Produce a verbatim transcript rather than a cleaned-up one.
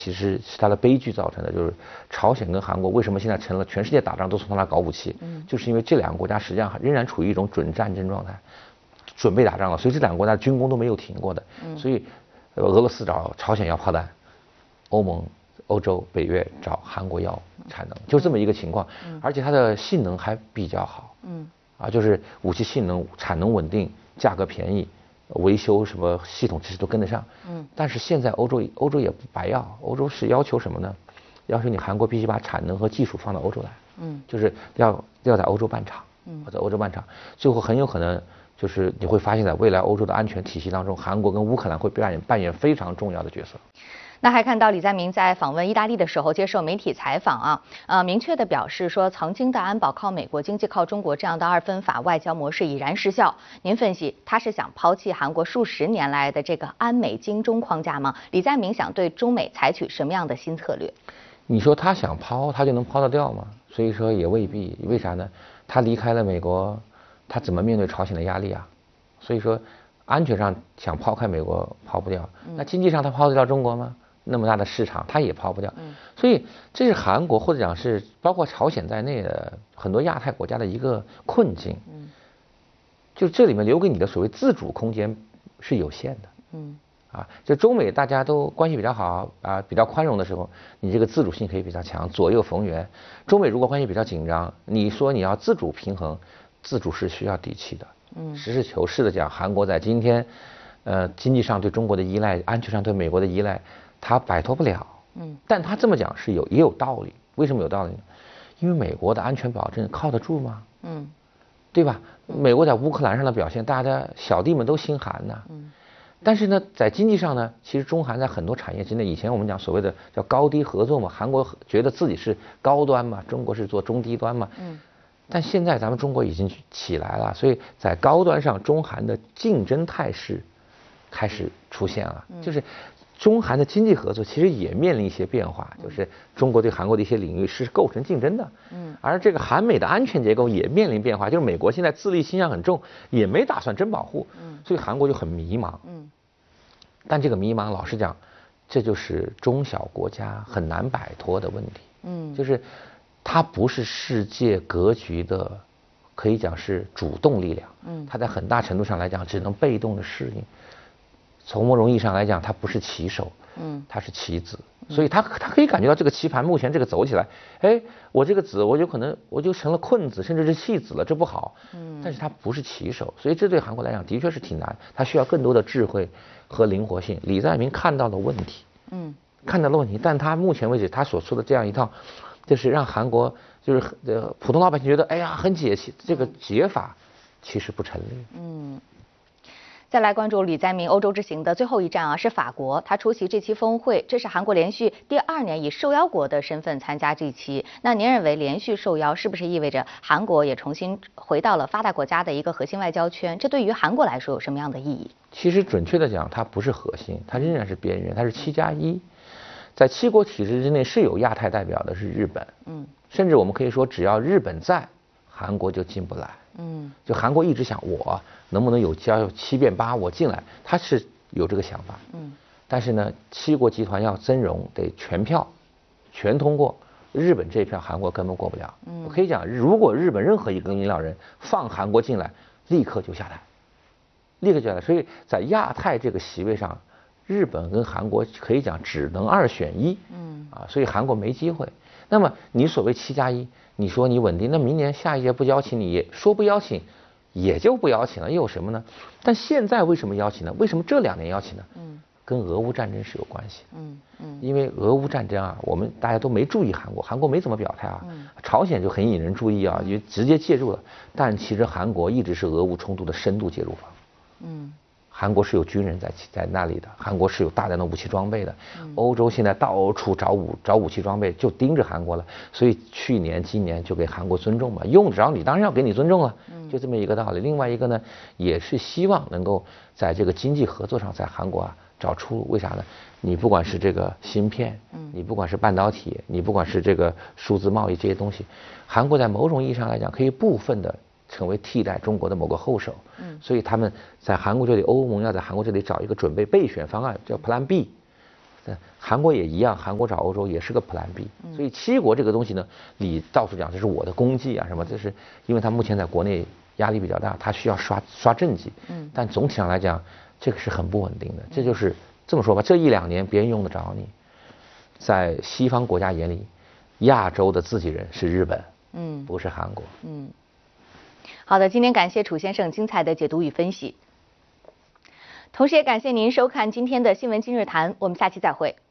其实是它的悲剧造成的，就是朝鲜跟韩国为什么现在成了全世界打仗都从他那搞武器，嗯，就是因为这两个国家实际上仍然处于一种准战争状态，准备打仗了，所以这两个国家军工都没有停过的，嗯，所以俄罗斯找朝鲜要炮弹，欧盟、欧洲、北约找韩国要产能，就这么一个情况，嗯，而且它的性能还比较好，嗯，啊，就是武器性能、产能稳定、价格便宜。维修什么系统其实都跟得上，嗯，但是现在欧洲欧洲也不白要，欧洲是要求什么呢？要求你韩国必须把产能和技术放到欧洲来，嗯，就是要要在欧洲办厂，嗯，在欧洲办厂，最后很有可能就是你会发现在未来欧洲的安全体系当中，韩国跟乌克兰会扮演扮演非常重要的角色。 那还看到李在明在访问意大利的时候接受媒体采访啊，呃，明确的表示说，曾经的安保靠美国，经济靠中国这样的二分法外交模式已然失效。您分析，他是想抛弃韩国数十年来的这个安美经中框架吗？李在明想对中美采取什么样的新策略？ 你说他想抛，他就能抛得掉吗？所以说也未必。为啥呢？他离开了美国，他怎么面对朝鲜的压力啊？所以说，安全上想抛开美国抛不掉，那经济上他抛得掉中国吗？那么大的市场，它也抛不掉，嗯，所以这是韩国或者讲是包括朝鲜在内的很多亚太国家的一个困境，嗯，就这里面留给你的所谓自主空间是有限的，嗯，啊，就中美大家都关系比较好啊，比较宽容的时候，你这个自主性可以比较强，左右逢源。中美如果关系比较紧张，你说你要自主平衡，自主是需要底气的，嗯，实事求是的讲，韩国在今天，呃，经济上对中国的依赖，安全上对美国的依赖。他摆脱不了，嗯，但他这么讲是有也有道理。为什么有道理呢？因为美国的安全保证靠得住吗？嗯，对吧？美国在乌克兰上的表现，大家小弟们都心寒呐。嗯，但是呢，在经济上呢，其实中韩在很多产业之内，以前我们讲所谓的叫高低合作嘛，韩国觉得自己是高端嘛，中国是做中低端嘛。嗯，但现在咱们中国已经起来了，所以在高端上，中韩的竞争态势开始出现了，就是。中韩的经济合作其实也面临一些变化，就是中国对韩国的一些领域是构成竞争的，嗯，而这个韩美的安全结构也面临变化，就是美国现在自立倾向很重，也没打算真保护，嗯，所以韩国就很迷茫，嗯，但这个迷茫，老实讲，这就是中小国家很难摆脱的问题，嗯，就是它不是世界格局的，可以讲是主动力量，嗯，它在很大程度上来讲只能被动的适应。从某种意义上来讲，他不是棋手，嗯，他是棋子，所以他他可以感觉到这个棋盘目前这个走起来，哎，我这个子我有可能我就成了困子，甚至是弃子了，这不好，嗯，但是他不是棋手，所以这对韩国来讲的确是挺难，他需要更多的智慧和灵活性。李在明看到了问题，嗯，看到了问题，但他目前为止他所说的这样一套，就是让韩国就是呃普通老百姓觉得哎呀很解气，这个解法其实不成立，嗯。 再来关注李在明欧洲之行的最后一站啊，是法国。他出席这期峰会，这是韩国连续第二年以受邀国的身份参加这期。那您认为连续受邀是不是意味着韩国也重新回到了发达国家的一个核心外交圈？这对于韩国来说有什么样的意义？ 其实准确的讲，它不是核心，它仍然是边缘，它是七加一。在七国体制之内是有亚太代表的，是日本，嗯，甚至我们可以说，只要日本在，韩国就进不来。嗯，就韩国一直想我能不能有交七变八我进来，他是有这个想法。嗯，但是呢，七国集团要增容得全票，全通过，日本这一票韩国根本过不了。嗯，我可以讲，如果日本任何一个领导人放韩国进来，立刻就下台，立刻就下台。所以在亚太这个席位上，日本跟韩国可以讲只能二选一。嗯，啊，所以韩国没机会。那么你所谓七加一。你说你稳定，那明年下一届不邀请你，也说不邀请，也就不邀请了，又有什么呢？但现在为什么邀请呢？为什么这两年邀请呢？嗯，跟俄乌战争是有关系。嗯嗯，因为俄乌战争啊，我们大家都没注意韩国，韩国没怎么表态啊。嗯，朝鲜就很引人注意啊，也直接介入了。但其实韩国一直是俄乌冲突的深度介入方。嗯。韩国是有军人在在那里的，韩国是有大量的武器装备的，嗯、欧洲现在到处找武找武器装备，就盯着韩国了。所以去年、今年就给韩国尊重嘛，用得着你当然要给你尊重了，就这么一个道理。另外一个呢，也是希望能够在这个经济合作上，在韩国啊找出路。为啥呢？你不管是这个芯片，你不管是半导体，你不管是这个数字贸易这些东西，韩国在某种意义上来讲，可以部分的。成为替代中国的某个后手，嗯，所以他们在韩国这里，欧盟要在韩国这里找一个准备备选方案，叫 Plan B， 韩国也一样，韩国找欧洲也是个 Plan B。所以七国这个东西呢，你到处讲这是我的功绩啊什么，这是因为他目前在国内压力比较大，他需要刷刷政绩。嗯。但总体上来讲，这个是很不稳定的。这就是这么说吧，这一两年别人用得着你，在西方国家眼里，亚洲的自己人是日本，嗯，不是韩国。 嗯。好的，今天感谢楚先生精彩的解读与分析，同时也感谢您收看今天的新闻今日谈，我们下期再会。